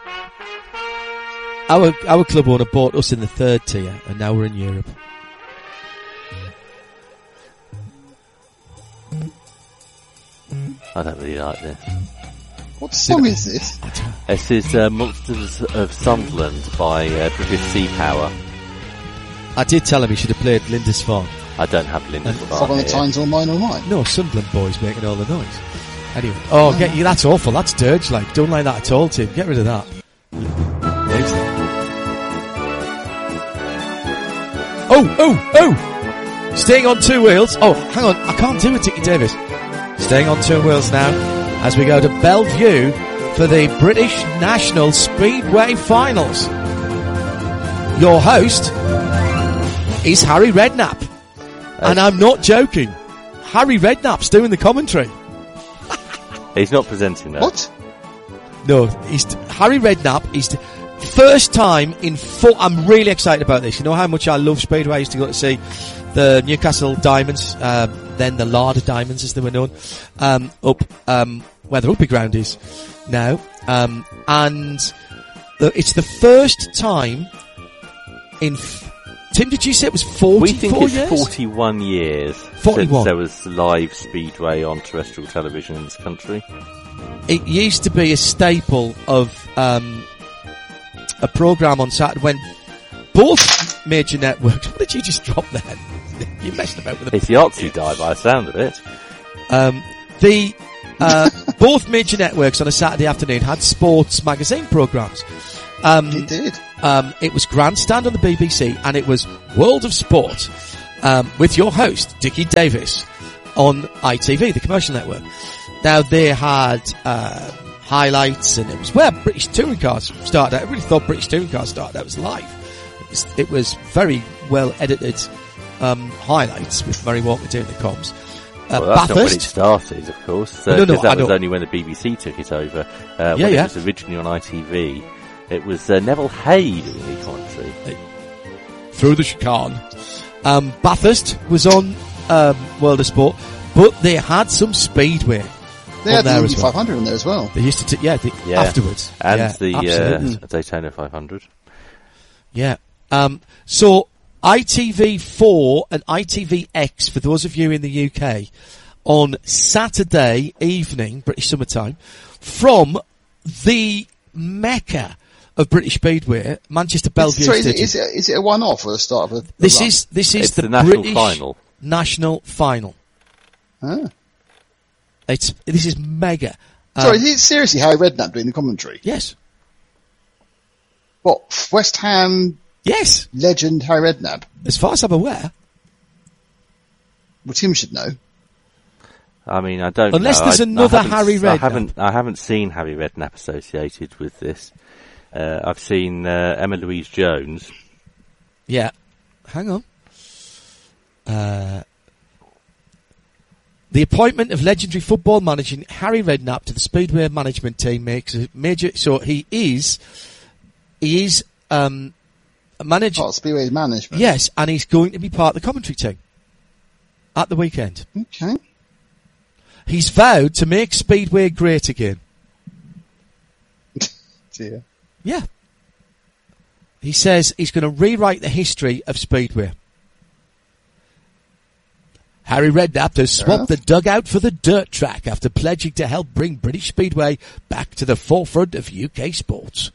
our our club owner bought us in the third tier, and now we're in Europe. I don't really like this. What song is this? This is uh, Monsters of Sunderland by uh, British Sea Power. I did tell him he should have played Lindisfarne. I don't have Linda Fog on the Tyne's all mine, all mine. No, Sunderland boys making all the noise. Anyway, oh, get you. That's awful. That's dirge. Like, don't like that at all, Tim. Get rid of that. Oh, oh, oh! Staying on two wheels. Oh, hang on. I can't do it, Dickie Davis. Staying on two wheels now as we go to Bellevue for the British National Speedway Finals. Your host is Harry Redknapp. And I'm not joking. Harry Redknapp's doing the commentary. He's not presenting that. What? No, he's Harry Redknapp is t- first time in four. I'm really excited about this. You know how much I love Speedway. I used to go to see the Newcastle Diamonds, um, then the Larder Diamonds as they were known, um, up um, where the rugby ground is now. Um, and the, it's the first time in. F- Tim, did you say it was forty-four We think it's years? forty-one years forty-one. since there was live speedway on terrestrial television in this country. It used to be a staple of um, a programme on Saturday when both major networks. What did you just drop there? You're messing about with the It's the artsy die by the sound of it. Um, the uh, both major networks on a Saturday afternoon had sports magazine programmes. Um, It did. um, it was Grandstand on the B B C, and it was World of Sport um, with your host Dickie Davis on I T V, the commercial network. Now they had uh, highlights, and it was where British touring cars started out. I really thought British touring cars started out as live. It was, it was very well edited um, highlights with Murray Walker doing the comms. Uh, well, that's Bathurst. not when it started, of course. Uh, no, no, because that I was know. only when the B B C took it over. Uh, Yeah, when yeah. it was originally on I T V, it was uh, Neville Hay doing the commentary. Through the chicane. Um, Bathurst was on um, World of Sport, but they had some speedway They on had the there Indy as well. five hundred on there as well. They used to, t- yeah, the, Yeah. afterwards, And yeah, the absolutely. uh, Daytona five hundred. Yeah. Um, so I T V four and I T V X, for those of you in the U K, on Saturday evening, British summertime, from the Mecca of British Speedway, Manchester Bellevue Sorry, is it, Stadium. is, it, is it a one-off or a start of a, a This run? is this is It's the, the national British final. national final. Ah. It's this is mega. Um, Sorry, is it seriously Harry Redknapp doing the commentary? Yes, What, West Ham yes. legend Harry Redknapp? As far as I'm aware, Well, Tim should know. I mean, I don't Unless know. there's I, another I haven't- Harry I Redknapp. haven't, I haven't seen Harry Redknapp associated with this. Uh, I've seen uh, Emma Louise Jones. yeah. Hang on. Uh, the appointment of legendary football manager Harry Redknapp to the Speedway management team makes a major. So he is, he is um, a manager. Part of Speedway management. Yes, and he's going to be part of the commentary team at the weekend. Okay. He's vowed to make Speedway great again. Dear. Yeah. He says he's going to rewrite the history of Speedway. Harry Redknapp has swapped the dugout for the dirt track after pledging to help bring British Speedway back to the forefront of U K sports.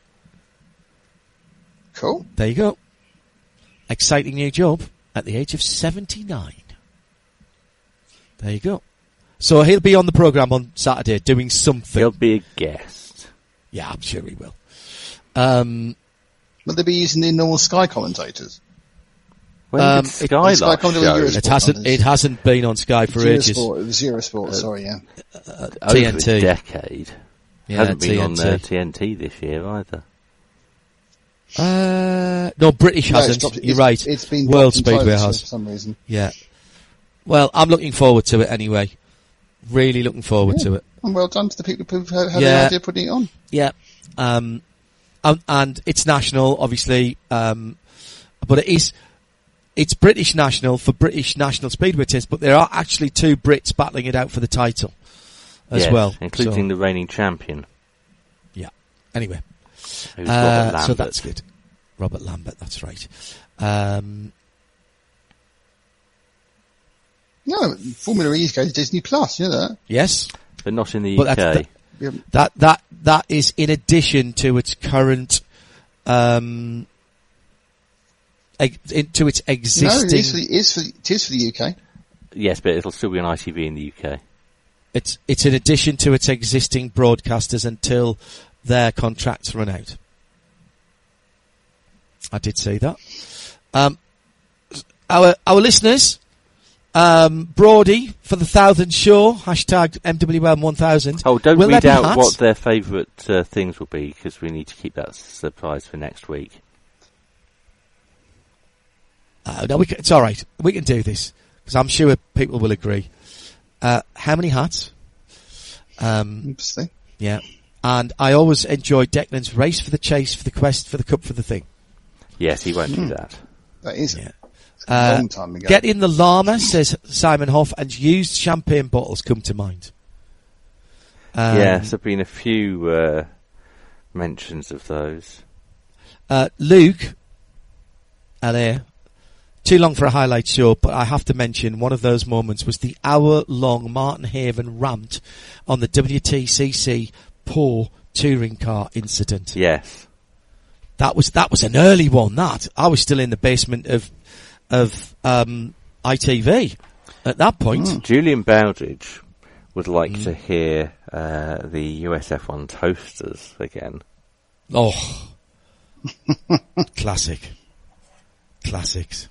Cool. There you go. Exciting new job at the age of seventy-nine. There you go. So he'll be on the programme on Saturday doing something. He'll be a guest. Yeah, I'm sure he will. Um, Will they be using the normal Sky commentators? When Um, did it- Sky Sky last come to the show? Eurosport it hasn't. on this. It hasn't been on Sky for ages. Eurosport, it was Eurosport, sorry, yeah. Over T N T. a decade. Yeah, Hasn't been T N on T. uh, T N T this year either. Uh, no, British No, it's hasn't. dropped- You're it's- right. It's been World dropped in Speedway titles has. for some reason. Yeah. Well, I'm looking forward to it anyway. Really looking forward Yeah. to it. And well done to the people who had had Yeah. the idea of putting it on. Yeah. Um, and, and it's national, obviously. Um, but it is, it's British national for British national speedway teams, but there are actually two Brits battling it out for the title as Yes, well. including So, the reigning champion, yeah. Anyway. who's Uh, Robert Lambert. so that's good. Robert Lambert, that's right. Um, No, Formula E is going to Disney Plus, you know that? yes. But not in the But U that's K. We haven't- That that that is in addition to its current, um, ex- in, to its No, existing. it is, for the, it, is for, the- it is for the U K. Yes, but it'll still be on I T V in the U K. It's it's in addition to its existing broadcasters until their contracts run out. I did say that. Um, our our listeners, um, Brody for the thousandth show hashtag M W M one thousand. Oh, don't Will read there be out hats? what their favourite uh, things will be, because we need to keep that surprise for next week. Uh, no, we can, it's all right. We can do this because I'm sure people will agree. Uh, how many hats? Um, Interesting. yeah, and I always enjoy Declan's race for the chase, for the quest, for the cup, for the thing. Yes, he won't Hmm. do that. That is Yeah. a Uh, long time ago. Get in the llama, says Simon Hoff, and used champagne bottles come to mind. Um, yes, there have been a few uh, mentions of those. Uh, Luke, L A, too long for a highlight show, but I have to mention one of those moments was the hour-long Martin Haven rant on the W T C C poor touring car incident. Yes. That was that was an early one. That I was still in the basement of of um, I T V at that point. Mm. Julian Bowdridge would like Mm. to hear uh, the U S F one toasters again. Oh, Classic. Classics.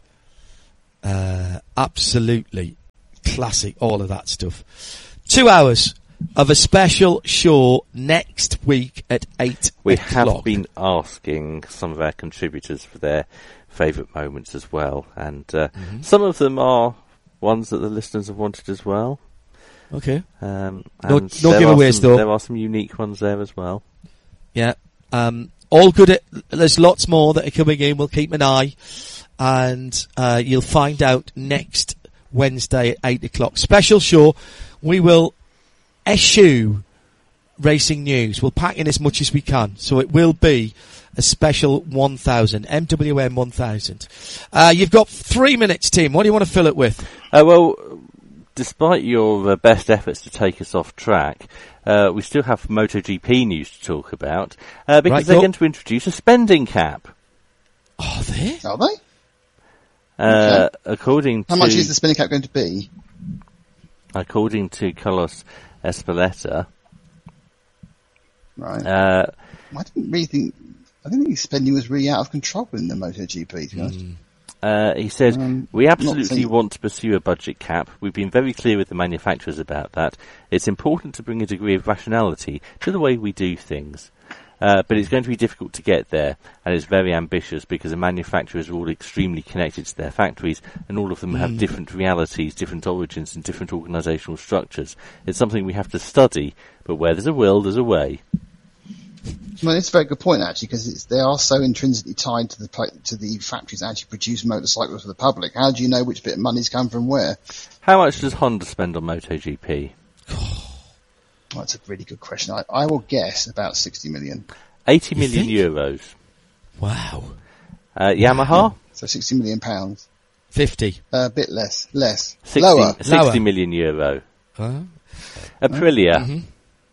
Uh, absolutely classic, all of that stuff. Two hours of a special show next week at eight We o'clock. have been asking some of our contributors for their favourite moments as well, and uh, Mhm. some of them are ones that the listeners have wanted as well. Okay. Um, No- and no there are giveaways, some- though. There are some unique ones there as well. Yeah. Um, all good. At, there's lots more that are coming in. We'll keep an eye. And uh, you'll find out next Wednesday at eight o'clock. Special show. We will eschew racing news. We'll pack in as much as we can. So it will be a special one thousand. M W M one thousand. Uh, you've got three minutes, Tim. What do you want to fill it with? Uh, well, despite your uh, best efforts to take us off track, uh, we still have MotoGP news to talk about, uh, because Right, they're go. going to introduce a spending cap. Are they? Are they? Uh, according How to much is the spinning cap going to be? according to Carlos Espeleta, Right. uh, I didn't really think. I didn't think spending was really out of control in the MotoGP. To be honest. uh, he said, Um, "We not absolutely saying- want to pursue a budget cap. We've been very clear with the manufacturers about that. It's important to bring a degree of rationality to the way we do things. Uh, but it's going to be difficult to get there, and it's very ambitious because the manufacturers are all extremely connected to their factories, and all of them have different realities, different origins, and different organisational structures. It's something we have to study, but where there's a will, there's a way." Well, it's a very good point actually, because it's, they are so intrinsically tied to the pla- to the factories that actually produce motorcycles for the public. How do you know which bit of money's come from where? How much does Honda spend on MotoGP? Well, that's a really good question. I, I will guess about sixty million. eighty You million think? euros. Wow. Uh, Yamaha? So sixty million pounds. fifty. A bit less. Less. sixty, Lower. sixty Lower. million euro. Uh, Aprilia?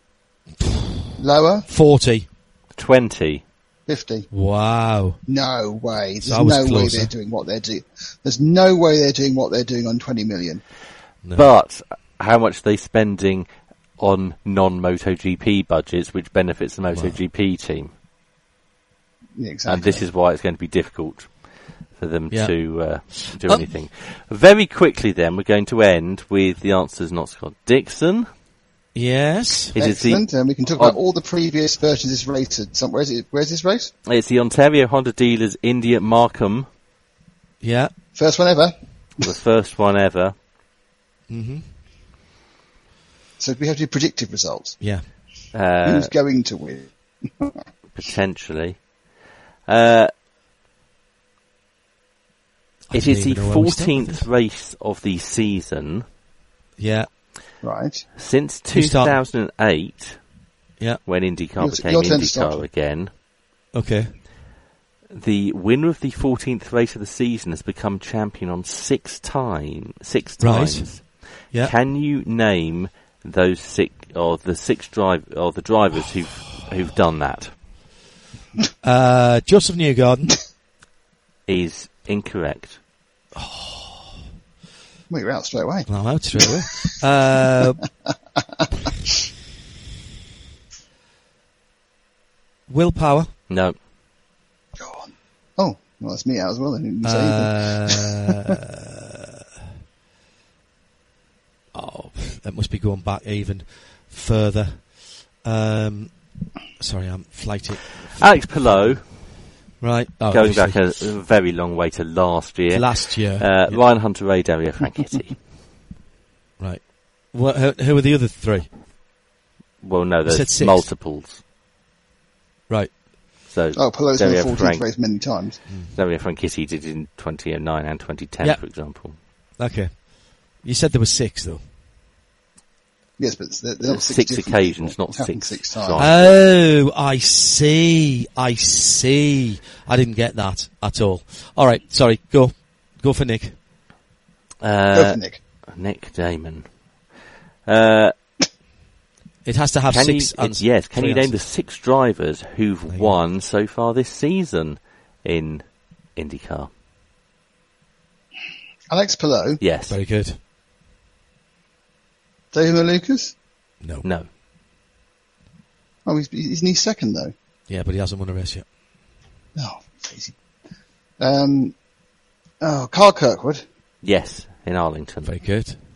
Lower. forty. twenty. fifty. Wow. No way. There's So I was no way closer. they're doing what they're doing. There's no way they're doing what they're doing on twenty million. No. But how much are they spending on non-MotoGP budgets, which benefits the MotoGP team? Yeah, exactly. And this is why it's going to be difficult for them Yeah. to uh, do Oh. anything. Very quickly then, we're going to end with the answers not Scott Dixon. Yes. It is the, Excellent. And we can talk about Oh. all the previous versions of this race. At some, where's it? Where's this race? it's the Ontario Honda Dealers India Markham, Yeah. First one ever. the first one ever. hmm So we have to do predictive results. Yeah. Uh, Who's going to win? potentially. Uh, I it don't is the even know where we start with fourteenth race of the season. Yeah. Right. Since You two start. thousand eight, Yeah. when IndyCar Your- became your turn to start. IndyCar again, Okay. the winner of the fourteenth race of the season has become champion on six time, six Right. times. Yeah. Can you name those six, or the six drive, or the drivers who've who've done that? Uh, Joseph Newgarden. Is incorrect. Well, you're out straight away. I'm out straight away. uh, Willpower. No. Go on. Oh, well, that's me out as well. Then. You didn't say anything. Uh, oh, that must be going back even further. Um, sorry, I'm flighted. Alex Palou, Right. Oh, going back obviously. a, a very long way to last year. last year. Uh, Yeah. Ryan Hunter-Reay, Dario Franchitti. Right. What, who, who are the other three? Well, no, said there's six. multiples. Right. So Oh, Pelosi won the Dario fourteenth Frank, race many times. Dario Franchitti did it in twenty oh nine and twenty ten, Yeah. for example. Okay. You said there were six, though. Yes, but they're, they're not six, Six different occasions, people. not It happened six six times. times. Oh, I see. I see. I didn't get that at all. All right. Sorry. Go. Go for Nick. Go Uh, for Nick. Nick Damon. Uh, It has to have can six you, answers. yes, can three you name the answers. six drivers who've There you won so far this season in IndyCar? Alex Palou, Yes. Very good. David Malukas. No. No. Oh, he's, isn't he second though? Yeah, but he hasn't won a race yet. Oh, easy. Um, oh, Carl Kirkwood. Yes, in Arlington. Very good.